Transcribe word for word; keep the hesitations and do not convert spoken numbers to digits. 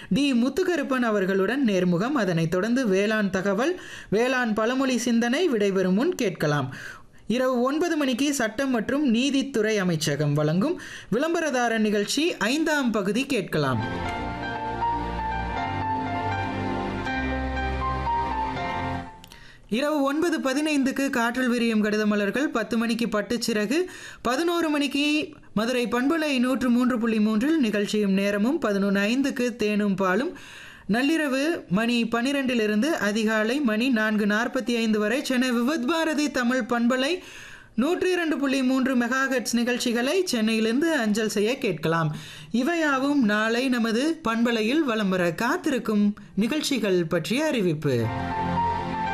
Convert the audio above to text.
D Muthukaruppan அவர்களுடன் நேர்முகம். அதனைத் தொடர்ந்து வேளாண் தகவல், வேளாண் பழமொழி சிந்தனை விடைபெறும் முன் கேட்கலாம். இரவு ஒன்பது மணிக்கு சட்டம் மற்றும் நீதித்துறை அமைச்சகம் வழங்கும் விளம்பரதார நிகழ்ச்சி ஐந்தாம் பகுதி கேட்கலாம். இரவு ஒன்பது பதினைந்துக்கு காற்றில் விரியும் கடிதமலர்கள், பத்து மணிக்கு பட்டுச்சிறகு, பதினோரு மணிக்கு மதுரை பண்பலை நூற்று மூன்று புள்ளி மூன்றில் நிகழ்ச்சியும் நேரமும், பதினொன்று ஐந்துக்கு தேனும் பாலும், நள்ளிரவு மணி பன்னிரெண்டிலிருந்து அதிகாலை மணி நான்கு நாற்பத்தி ஐந்து வரை சென்னை விவித் பாரதி தமிழ் பண்பலை நூற்றி இரண்டு புள்ளி மூன்று மெகாஹெட்ஸ் நிகழ்ச்சிகளை சென்னையிலிருந்து அஞ்சல் செய்ய கேட்கலாம். இவையாவும் நாளை நமது பண்பலையில் வலம் வர காத்திருக்கும் நிகழ்ச்சிகள் பற்றிய அறிவிப்பு.